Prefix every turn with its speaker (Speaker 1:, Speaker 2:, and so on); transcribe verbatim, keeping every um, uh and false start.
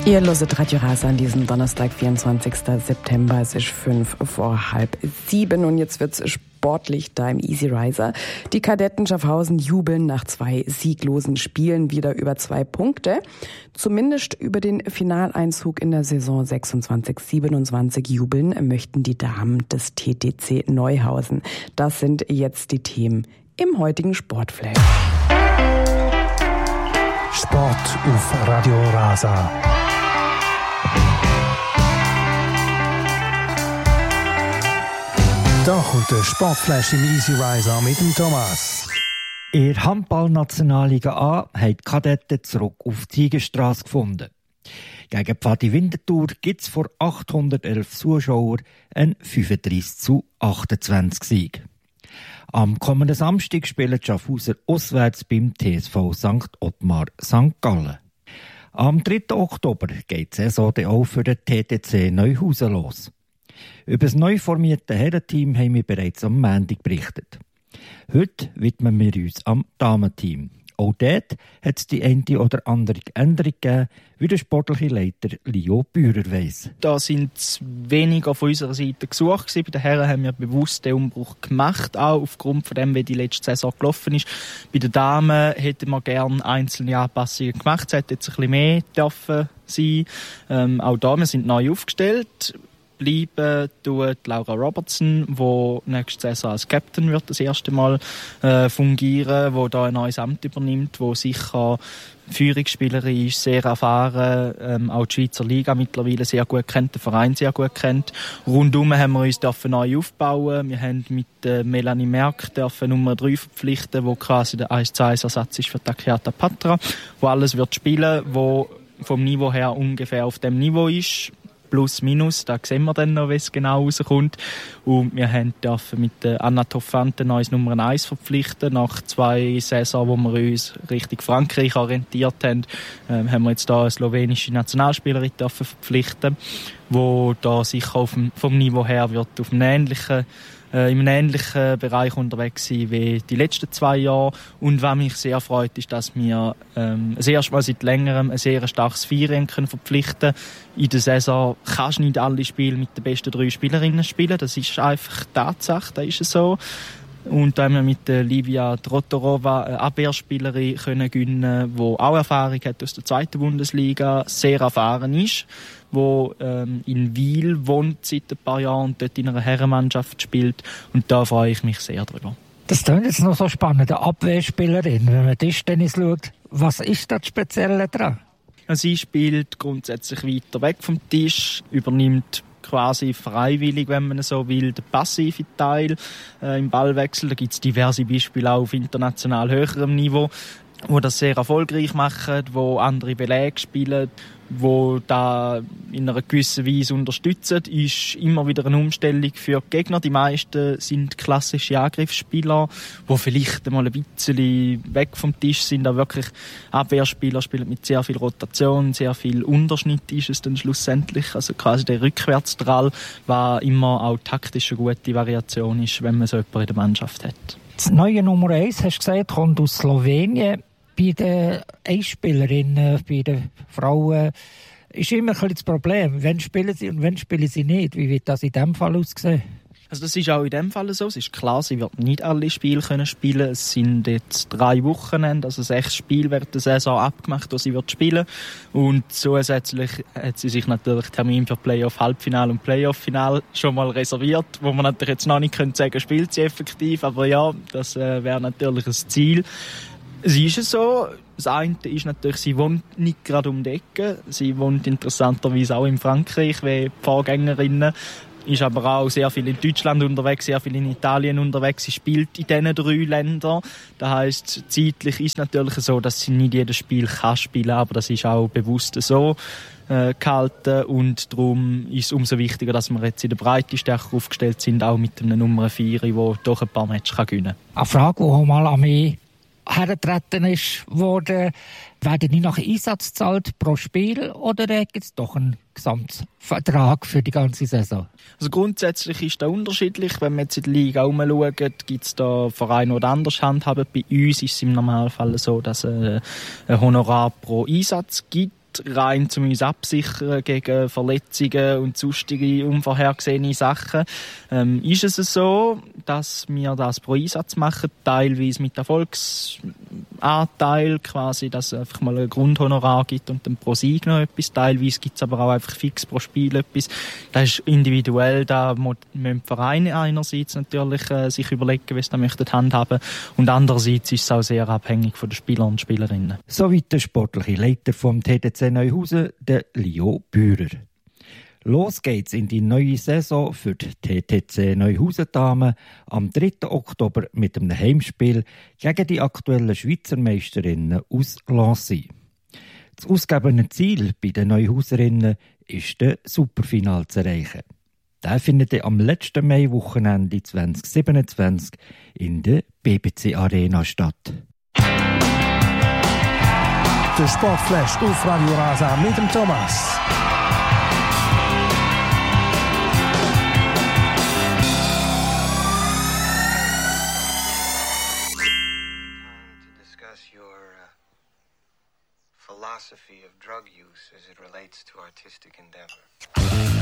Speaker 1: Ihr hört Radio Rasa an diesem Donnerstag, vierundzwanzigsten September. Es ist fünf vor halb sieben und jetzt wird's sportlich da im Easy Riser. Die Kadetten Schaffhausen jubeln nach zwei sieglosen Spielen wieder über zwei Punkte. Zumindest über den Finaleinzug in der Saison sechsundzwanzig siebenundzwanzig jubeln möchten die Damen des T T C Neuhausen. Das sind jetzt die Themen im heutigen Sportflash.
Speaker 2: Sport auf Radio Rasa. Da kommt der Sportflash im Easy Riser mit dem Thomas.
Speaker 3: In der Handball-Nationalliga A haben die Kadetten zurück auf die Tigerstrasse gefunden. Gegen Pfadi Winterthur gibt es vor achthundertelf Zuschauern einen fünfunddreissig zu achtundzwanzig Sieg. Am kommenden Samstag spielen die Schaffhauser auswärts beim T S V Sankt Ottmar Sankt Gallen. Am dritten Oktober geht die Saison auch für den T T C Neuhausen los. Über das neu formierte Herrenteam haben wir bereits am Montag berichtet. Heute widmen wir uns am Damenteam. Auch dort hat es die eine oder andere Änderung gegeben, wie der sportliche Leiter Leo Bührer weiss.
Speaker 4: Da sind weniger von unserer Seite gesucht gewesen. Bei den Herren haben wir bewusst den Umbruch gemacht, auch aufgrund von dem, wie die letzte Saison gelaufen ist. Bei den Damen hätten wir gerne einzelne Anpassungen gemacht. Es hätte jetzt ein bisschen mehr dürfen sein. Ähm, auch da, wir sind neu aufgestellt. Bleiben tut Laura Robertson, die nächste Saison als Captain wird das erste Mal äh, fungieren, die da ein neues Amt übernimmt, die sicher Führungsspielerin ist, sehr erfahren, ähm, auch die Schweizer Liga mittlerweile sehr gut kennt, den Verein sehr gut kennt. Rundum haben wir uns dürfen neu aufbauen. Wir haben mit äh, Melanie Merck dürfen Nummer drei verpflichten, wo quasi der eins zu eins Ersatz ist für Takeata Patra, wo alles wird spielen, wo vom Niveau her ungefähr auf dem Niveau ist. Plus, minus, da sehen wir dann noch, wie es genau rauskommt. Und wir haben dürfen mit Anna Toffante neues Nummer eins verpflichten. Nach zwei Saisons, wo wir uns Richtung Frankreich orientiert haben, äh, haben wir jetzt da eine slowenische Nationalspielerin dürfen verpflichten, wo da sicher auf dem, vom Niveau her wird auf einem ähnlichen äh, in einem ähnlichen Bereich unterwegs sein wie die letzten zwei Jahre. Und was mich sehr freut, ist, dass wir ähm, das erste Mal seit längerem ein sehr starkes Vierrennen können verpflichten können. In der Saison kannst du nicht alle Spiele mit den besten drei Spielerinnen spielen. Das ist einfach Tatsache, das ist es so. Und da haben wir mit Livia Trotorova eine Abwehrspielerin können gewinnen, die auch Erfahrung hat aus der zweiten Bundesliga, sehr erfahren ist, die ähm, in Wil wohnt seit ein paar Jahren und dort in einer Herrenmannschaft spielt. Und da freue ich mich sehr drüber.
Speaker 5: Das klingt jetzt noch so spannend, eine Abwehrspielerin. Wenn man Tischtennis schaut, was ist das Spezielle daran?
Speaker 4: Sie spielt grundsätzlich weiter weg vom Tisch, übernimmt quasi freiwillig, wenn man so will, den passiven Teil äh, im Ballwechsel. Da gibt es diverse Beispiele auch auf international höherem Niveau, wo das sehr erfolgreich machen, wo andere Belege spielen, wo da in einer gewissen Weise unterstützen, ist immer wieder eine Umstellung für die Gegner. Die meisten sind klassische Angriffsspieler, die vielleicht mal ein bisschen weg vom Tisch sind, aber wirklich Abwehrspieler spielen mit sehr viel Rotation, sehr viel Unterschnitt ist es dann schlussendlich. Also quasi der Rückwärtsdrall, was immer auch taktisch eine gute Variation ist, wenn man so jemanden in der Mannschaft hat.
Speaker 5: Das neue Nummer eins, hast du gesagt, kommt aus Slowenien. Bei den Eisspielerinnen, bei den Frauen, ist immer ein bisschen das Problem. Wann spielen sie und wann spielen sie nicht? Wie wird das in diesem Fall aussehen?
Speaker 4: Also das ist auch in dem Fall so. Es ist klar, sie wird nicht alle Spiele können spielen. Es sind jetzt drei Wochenende, also sechs Spiele während der Saison abgemacht, die sie wird spielen. Und zusätzlich hat sie sich natürlich Termin für Playoff, Halbfinale und Playoff-Finale schon mal reserviert, wo man natürlich jetzt noch nicht sagen können, spielt sie effektiv. Aber ja, das äh, wäre natürlich ein Ziel. Es ist so. Das eine ist natürlich, sie wohnt nicht gerade um die Ecke. Sie wohnt interessanterweise auch in Frankreich, wie die Vorgängerinnen. Ist aber auch sehr viel in Deutschland unterwegs, sehr viel in Italien unterwegs. Sie spielt in diesen drei Ländern. Das heisst, zeitlich ist es natürlich so, dass sie nicht jedes Spiel kann spielen kann, aber das ist auch bewusst so äh, gehalten. Und darum ist es umso wichtiger, dass wir jetzt in der Breite stärker aufgestellt sind, auch mit einer Nummer vier, die doch ein paar Matches gewinnen kann.
Speaker 5: Eine Frage, die auch mal an mich hergetreten ist worden, werden die nach Einsatz gezahlt pro Spiel oder gibt es doch einen Gesamtvertrag für die ganze Saison?
Speaker 4: Also grundsätzlich ist das unterschiedlich. Wenn wir jetzt in der Liga umschauen, gibt es da Vereine, die anders handhaben. Bei uns ist es im Normalfall so, dass es ein Honorar pro Einsatz gibt. rein zu uns absichern gegen Verletzungen und sonstige unvorhergesehene Sachen. Ähm, ist es so, dass wir das pro Einsatz machen, teilweise mit Erfolgsanteil, quasi, dass es einfach mal ein Grundhonorar gibt und dann pro Sieg noch etwas. Teilweise gibt es aber auch einfach fix pro Spiel etwas. Das ist individuell, da müssen die Vereine einerseits natürlich äh, sich überlegen, wie sie das möchten handhaben, und andererseits ist es auch sehr abhängig von den Spielern und Spielerinnen.
Speaker 3: Soweit der sportliche Leiter vom T D C Neuhausen, der Leo Bührer. Los geht's in die neue Saison für die T T C Neuhausen Damen am dritten Oktober mit einem Heimspiel gegen die aktuellen Schweizer Meisterinnen aus Lancy. Das ausgegebene Ziel bei den Neuhauserinnen ist, das Superfinal zu erreichen. Der findet am letzten Mai-Wochenende zwanzig siebenundzwanzig in der B B C Arena statt.
Speaker 2: Der Sportflash auf Radio Rasa mit dem Thomas.
Speaker 6: Philosophy of drug use as it relates to artistic endeavor.